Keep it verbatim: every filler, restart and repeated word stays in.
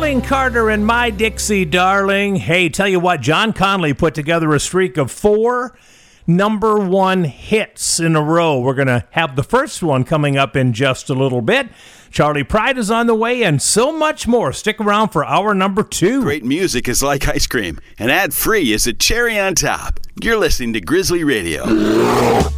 Darling Carter and My Dixie Darling. Hey, tell you what, John Conley put together a streak of four number one hits in a row. We're going to have the first one coming up in just a little bit. Charlie Pride is on the way, and so much more. Stick around for hour number two. Great music is like ice cream, and ad-free is a cherry on top. You're listening to Grizzly Radio.